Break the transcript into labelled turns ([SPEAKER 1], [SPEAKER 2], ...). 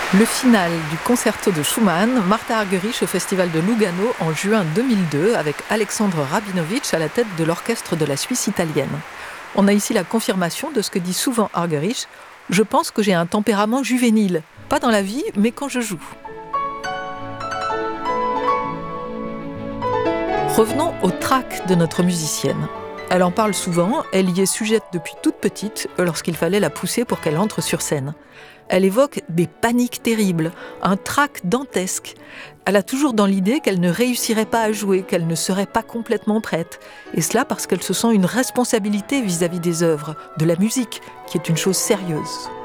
[SPEAKER 1] Le final du concerto de Schumann, Martha Argerich au Festival de Lugano en juin 2002 avec Alexandre Rabinovitch à la tête de l'orchestre de la Suisse italienne. On a ici la confirmation de ce que dit souvent Argerich. Je pense que j'ai un tempérament juvénile, pas dans la vie, mais quand je joue. Revenons au trac de notre musicienne. Elle en parle souvent, elle y est sujette depuis toute petite lorsqu'il fallait la pousser pour qu'elle entre sur scène. Elle évoque des paniques terribles, un trac dantesque. Elle a toujours dans l'idée qu'elle ne réussirait pas à jouer, qu'elle ne serait pas complètement prête. Et cela parce qu'elle se sent une responsabilité vis-à-vis des œuvres, de la musique, qui est une chose sérieuse.